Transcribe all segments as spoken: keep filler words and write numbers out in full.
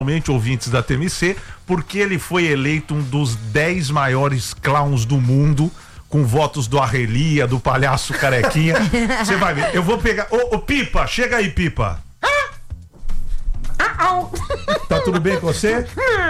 ouvintes da T M C, porque ele foi eleito um dos dez maiores clowns do mundo, com votos do Arrelia, do Palhaço Carequinha. Você vai ver. Eu vou pegar. Ô, ô, Pipa, chega aí, Pipa. Tá tudo bem com você?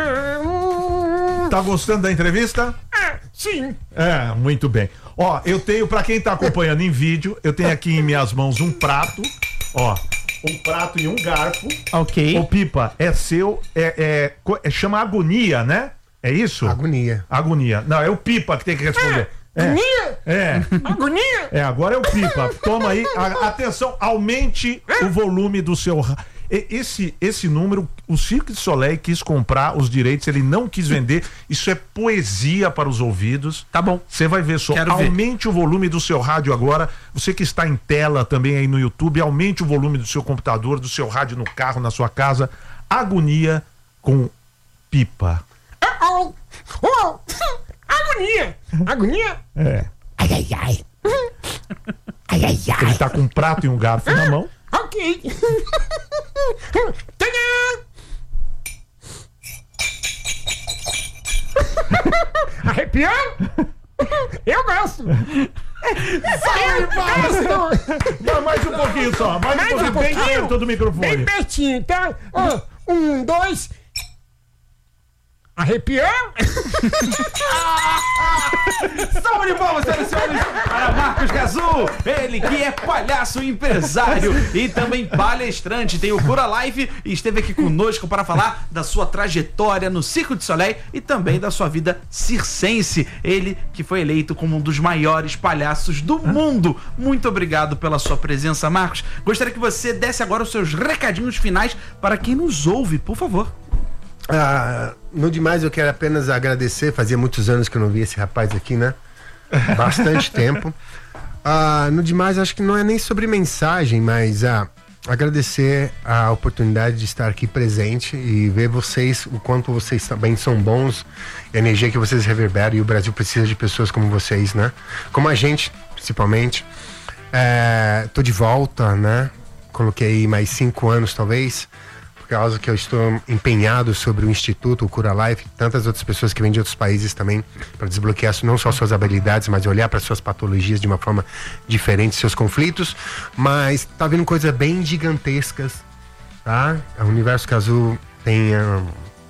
Tá gostando da entrevista? Sim. É, muito bem. Ó, eu tenho, pra quem tá acompanhando em vídeo, eu tenho aqui em minhas mãos um prato, ó. Um prato e um garfo. Ok. Ô, Pipa, é seu, é, é, é, chama Agonia, né? É isso? Agonia. Agonia. Não, é o Pipa que tem que responder. É. Agonia? É. Agonia? É, agora é o Pipa. Toma aí. A, atenção, aumente o volume do seu... Esse, esse número, o Cirque du Soleil quis comprar os direitos, ele não quis vender. Isso é poesia para os ouvidos. Tá bom. Você vai ver só. Quero aumente ver. o volume do seu rádio agora. Você que está em tela também aí no YouTube, aumente o volume do seu computador, do seu rádio no carro, na sua casa. Agonia com Pipa. Oh, oh, oh. Agonia. Agonia? É. Ai, ai, ai. Ai, ai, ai. Ele tá com um prato e um garfo na mão. Ok. Tadã! Arrepiou? Eu gosto. Eu gosto. Não, mais um pouquinho só. Mais, Mais um pouquinho, um pouquinho? bem perto do microfone. Bem pertinho, tá? Ó, um, dois. Arrepiou? Salve de palmas, senhoras e senhores, para Marcos Cazu, ele que é palhaço empresário e também palestrante, tem o Cura Life e esteve aqui conosco para falar da sua trajetória no Cirque du Soleil e também da sua vida circense. Ele que foi eleito como um dos maiores palhaços do mundo. Muito obrigado pela sua presença, Marcos. Gostaria que você desse agora os seus recadinhos finais para quem nos ouve, por favor. Ah, no demais, eu quero apenas agradecer. Fazia muitos anos que eu não via esse rapaz aqui, né? Bastante tempo. Ah, no demais, acho que não é nem sobre mensagem, mas ah, agradecer a oportunidade de estar aqui presente e ver vocês, o quanto vocês também são bons, a energia que vocês reverberam, e o Brasil precisa de pessoas como vocês, né? Como a gente, principalmente. É, tô de volta, né? Coloquei mais cinco anos, talvez, por causa que eu estou empenhado sobre o Instituto, o Cura Life, tantas outras pessoas que vêm de outros países também, para desbloquear não só suas habilidades, mas olhar para suas patologias de uma forma diferente, seus conflitos. Mas tá vindo coisas bem gigantescas, tá? O Universo Cazu tem uh,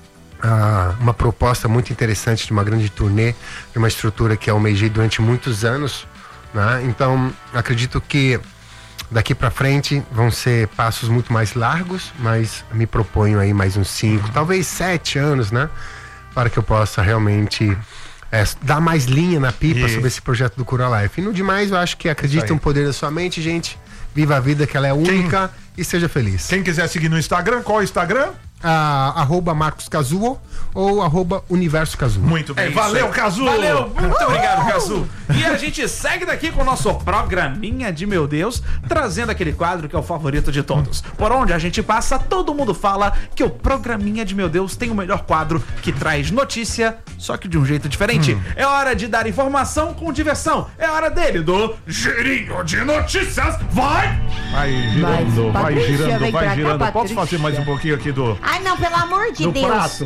uh, uma proposta muito interessante de uma grande turnê, de uma estrutura que eu almejei durante muitos anos, né? Então, acredito que daqui pra frente vão ser passos muito mais largos, mas me proponho aí mais uns cinco, talvez sete anos, né? Para que eu possa realmente é, dar mais linha na pipa Isso. sobre esse projeto do Cura Life. E no demais, eu acho que acredita no poder da sua mente, gente. Viva a vida, que ela é única. Quem, e seja feliz. Quem quiser seguir no Instagram, qual é o Instagram? Ah, arroba Marcos Cazu ou arroba Universo Cazu. Muito bem, É valeu, aí. Cazu! Valeu, muito obrigado, Cazu. E a gente segue daqui com o nosso programinha de Meu Deus, trazendo aquele quadro que é o favorito de todos. Por onde a gente passa, todo mundo fala que o programinha de Meu Deus tem o melhor quadro que traz notícia, só que de um jeito diferente. Hum. É hora de dar informação com diversão. É hora dele, do Girinho de Notícias. Vai! Vai girando, vai, Patrícia, girando, vem vai pra cá, girando. Posso Patrícia. fazer mais um pouquinho aqui do... Ai, não, pelo amor de do Deus. prato?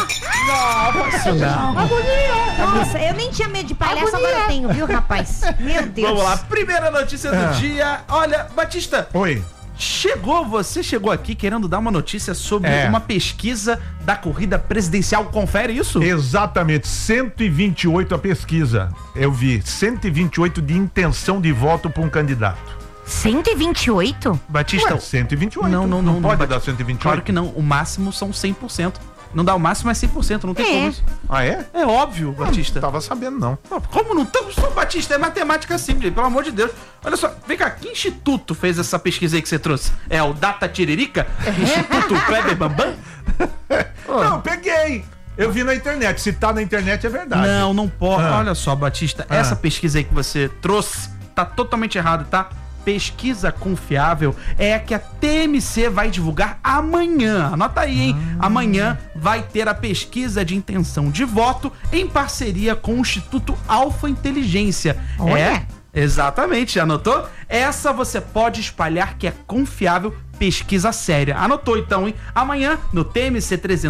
Nossa, não. Nossa, eu nem tinha medo de palhaço, agora eu tenho, viu, rapaz? Meu Deus. Vamos lá, primeira notícia do Ah. dia. Olha, Batista, Oi. chegou, você chegou aqui querendo dar uma notícia sobre É. uma pesquisa da corrida presidencial. Confere isso? Exatamente, cento e vinte e oito a pesquisa. Eu vi, cento e vinte e oito de intenção de voto para um candidato. cento e vinte e oito? Batista, Ué, cento e vinte e oito. Não, não, não, não, pode Bat- dar cento e vinte e oito? claro que não. O máximo são cem por cento. Não dá o máximo, é cem por cento. Não tem É. como isso. Ah, é? É óbvio, Batista. Não tava sabendo, não. Não, como não? Então, só, Batista, é matemática simples, pelo amor de Deus. Olha só, vem cá, que instituto fez essa pesquisa aí que você trouxe? É o Data Tiririca? Instituto Kleber Bambam? Não, eu peguei. Eu vi na internet. Se tá na internet, é verdade. Não, não pode. Ah. Olha só, Batista, Ah. essa pesquisa aí que você trouxe tá totalmente errado, tá? Pesquisa confiável é a que a T M C vai divulgar amanhã. Anota aí, hein? Ah. Amanhã vai ter a pesquisa de intenção de voto em parceria com o Instituto Alfa Inteligência. Olha. É, exatamente, já anotou? Essa você pode espalhar que é confiável pesquisa séria. Anotou então, hein? Amanhã, no T M C trezentos